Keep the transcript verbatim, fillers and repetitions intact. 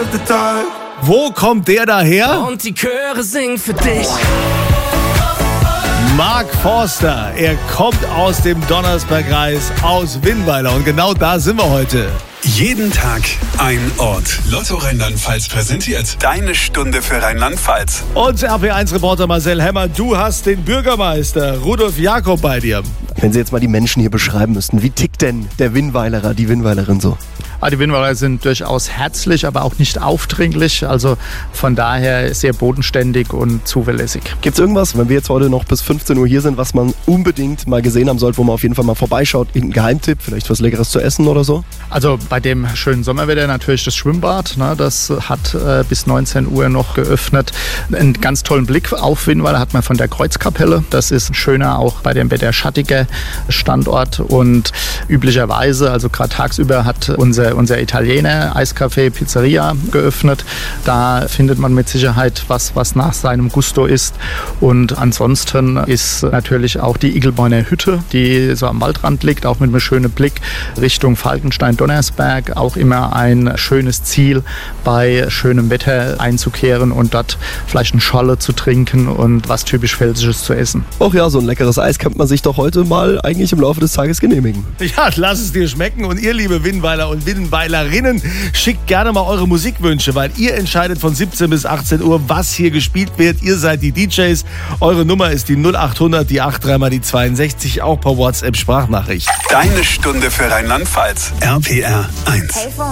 Wo kommt der daher? Und die Chöre singen für dich. Mark Forster, er kommt aus dem Donnersbergkreis, aus Winnweiler. Und genau da sind wir heute. Jeden Tag ein Ort. Lotto Rheinland-Pfalz präsentiert deine Stunde für Rheinland-Pfalz. Und R P eins Reporter Marcel Hemmer, du hast den Bürgermeister Rudolf Jakob bei dir. Wenn Sie jetzt mal die Menschen hier beschreiben müssten, wie tickt denn der Winnweilerer, die Winnweilerin so? Die Winnweiler sind durchaus herzlich, aber auch nicht aufdringlich. Also von daher sehr bodenständig und zuverlässig. Gibt es irgendwas, wenn wir jetzt heute noch bis fünfzehn Uhr hier sind, was man unbedingt mal gesehen haben sollte, wo man auf jeden Fall mal vorbeischaut? Irgendein Geheimtipp, vielleicht was Leckeres zu essen oder so? Also bei dem schönen Sommerwetter natürlich das Schwimmbad. Ne, das hat äh, bis neunzehn Uhr noch geöffnet. Einen ganz tollen Blick auf Winnweiler hat man von der Kreuzkapelle. Das ist ein schöner, auch bei dem Wetter schattiger Standort. Und üblicherweise, also gerade tagsüber, hat unser unser Italiener Eiscafé Pizzeria geöffnet. Da findet man mit Sicherheit was, was nach seinem Gusto ist. Und ansonsten ist natürlich auch die Igelborner Hütte, die so am Waldrand liegt, auch mit einem schönen Blick Richtung Falkenstein-Donnersberg. Auch immer ein schönes Ziel, bei schönem Wetter einzukehren und dort vielleicht eine Scholle zu trinken und was typisch Pfälzisches zu essen. Ach ja, so ein leckeres Eis kann man sich doch heute mal eigentlich im Laufe des Tages genehmigen. Ja, lass es dir schmecken. Und ihr, liebe Winnweiler und Winnweilerinnen, schickt gerne mal eure Musikwünsche, weil ihr entscheidet von siebzehn bis achtzehn Uhr, was hier gespielt wird. Ihr seid die D Js. Eure Nummer ist die null acht hundert, die dreiundachtzig mal die zweiundsechzig, auch per WhatsApp-Sprachnachricht. Deine Stunde für Rheinland-Pfalz. R P R eins.